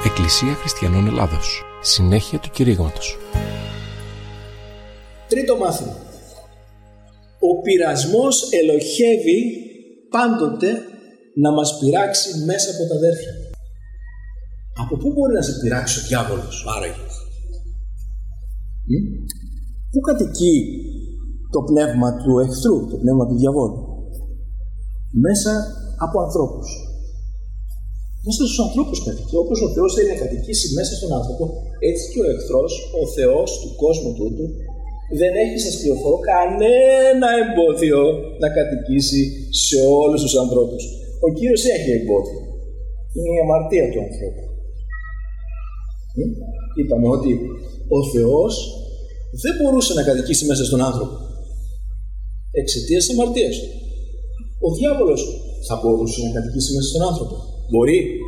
Εκκλησία Χριστιανών Ελλάδος. Συνέχεια του κηρύγματος. Τρίτο μάθημα. Ο πειρασμός ελοχεύει πάντοτε να μας πειράξει μέσα από τα αδέρφια. Από πού μπορεί να σε πειράξει ο διάβολος άραγε? Πού κατοικεί το πνεύμα του εχθρού, το πνεύμα του διαβόλου? Μέσα από ανθρώπους. Μέσα στους ανθρώπους κατοικεί. Όπως ο Θεός θέλει να κατοικήσει μέσα στον άνθρωπο, έτσι και ο εχθρός, ο Θεός του κόσμου τούτου, δεν έχει, σας πληροφορώ, κανένα εμπόδιο να κατοικήσει σε όλους τους ανθρώπους. Ο Κύριος έχει εμπόδιο. Είναι η αμαρτία του ανθρώπου. Είπαμε ότι ο Θεός δεν μπορούσε να κατοικήσει μέσα στον άνθρωπο εξαιτίας της αμαρτίας του. Ο διάβολος θα μπορούσε να κατοικήσει μέσα στον άνθρωπο? Μπορεί?